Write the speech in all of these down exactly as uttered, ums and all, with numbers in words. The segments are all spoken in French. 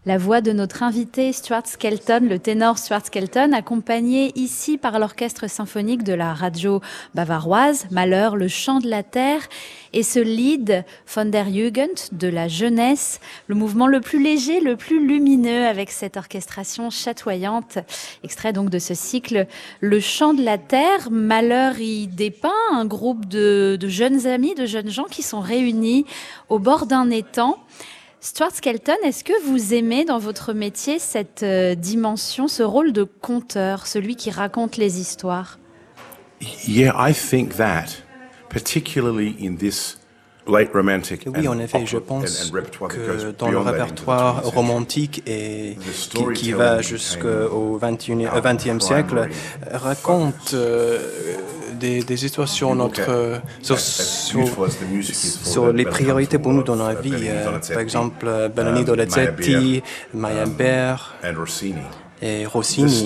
La voix de notre invité Stuart Skelton, le ténor Stuart Skelton, accompagné ici par l'orchestre symphonique de la radio bavaroise, Mahler, le chant de la terre, et ce Lied von der Jugend, de la jeunesse, le mouvement le plus léger, le plus lumineux, avec cette orchestration chatoyante, extrait donc de ce cycle, le chant de la terre. Mahler y dépeint un groupe de, de jeunes amis, de jeunes gens qui sont réunis au bord d'un étang. Stuart Skelton, est-ce que vous aimez dans votre métier cette euh, dimension, ce rôle de conteur, celui qui raconte les histoires? Yeah, I think that, particularly in this late romantic Oui, en effet, je pense que dans le répertoire romantique et qui, qui va jusqu'au vingtième siècle, raconte euh, des, des histoires sur notre euh, sur, sur, sur les priorités pour nous dans la vie. Euh, par exemple, Bellini Donizetti, Meyerbeer et Rossini.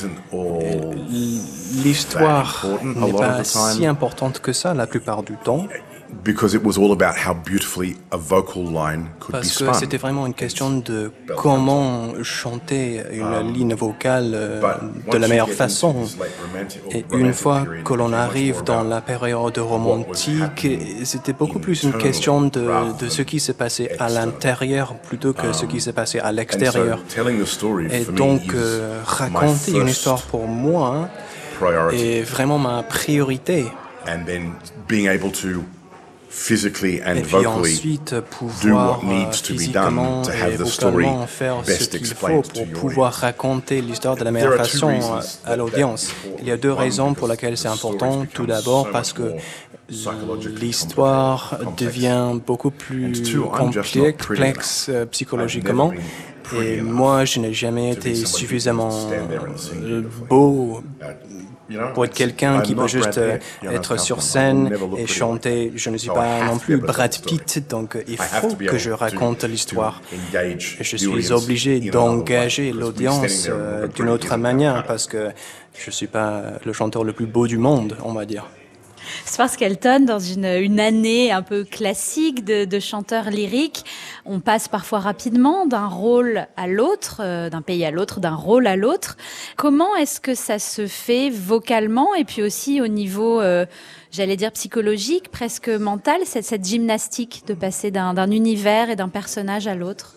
L'histoire n'est pas si importante que ça la plupart du temps. Because it was all about how beautifully a vocal line could Parce be que spun. c'était vraiment une question de comment chanter une ligne vocale euh, de la meilleure façon. Et une fois que l'on arrive dans la période romantique, c'était beaucoup plus une question de, de ce qui s'est passé à l'intérieur plutôt que ce qui s'est passé à l'extérieur. Et donc, euh, raconter une histoire pour moi est vraiment ma priorité. And then being able to physically and et puis vocally ensuite do pouvoir what needs to be physiquement done to et have the story vocalement faire ce best qu'il faut explained to pour your pouvoir audience. raconter l'histoire de la meilleure There are two façon reasons à l'audience. Il y a deux raisons pour lesquelles c'est important. Tout d'abord parce que l'histoire devient beaucoup plus complexe euh, psychologiquement. Et moi, je n'ai jamais été suffisamment beau pour être quelqu'un qui peut juste être sur scène et chanter. Je ne suis pas non plus Brad Pitt, donc il faut que je raconte l'histoire. Je suis obligé d'engager l'audience d'une autre manière parce que je ne suis pas le chanteur le plus beau du monde, on va dire. Stuart Skelton, dans une, une année un peu classique de, de chanteur lyrique, on passe parfois rapidement d'un rôle à l'autre, euh, d'un pays à l'autre, d'un rôle à l'autre. Comment est-ce que ça se fait vocalement et puis aussi au niveau, euh, j'allais dire psychologique, presque mental, cette, cette gymnastique de passer d'un, d'un univers et d'un personnage à l'autre?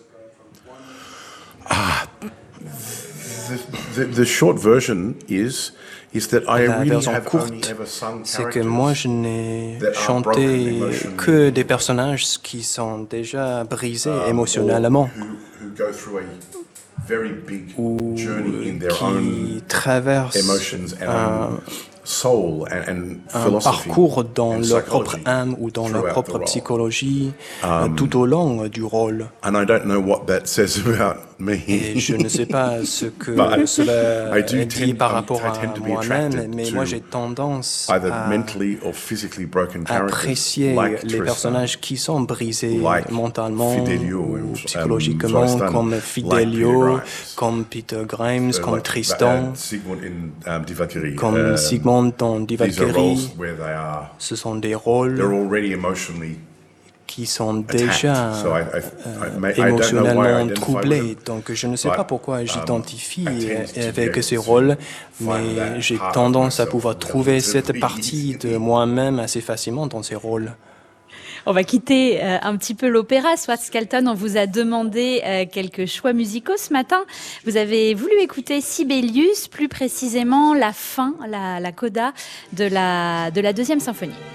Ah, the, the, the short version is is that I La really version have only courte, ever sung c'est que characters moi je n'ai that are chanté broken emotionally, que des personnages qui sont déjà brisés um, émotionnellement or who, who go through a very big ou journey in their qui own traversent emotions and un, own soul and, and un philosophy parcours dans and leur propre psychology âme ou dans leur throughout propre the role. psychologie euh, Um, tout au long du rôle. And I don't know what that says about me. Et je ne sais pas ce que But cela I do dit tend- par I rapport à tend to be moi-même, attracted mais to moi j'ai tendance either à mentally or physically broken characters apprécier like les Tristan, personnages qui sont brisés like mentalement Fidelio ou and, um, psychologiquement, Tristan, comme like Fidelio, Peter Grimes. comme Peter Grimes, Uh, comme like, Tristan, uh, Sigmund in um, Die Valkyrie. comme Um, Sigmund dans Die These are roles Valkyrie. where they are Ce sont des they're rôles already emotionally qui sont attacked. déjà So I, I, I, euh, may- I don't know why I émotionnellement identify with troublés. them, Donc je ne sais but, pas pourquoi um, j'identifie I tend to be avec able ces to rôles, find mais that j'ai part of tendance à myself pouvoir trouver cette relatively partie de easily. moi-même assez facilement dans ces rôles. On va quitter euh, un petit peu l'opéra. Stuart Skelton, on vous a demandé euh, quelques choix musicaux ce matin. Vous avez voulu écouter Sibelius, plus précisément la fin, la, la coda de la, de la deuxième symphonie.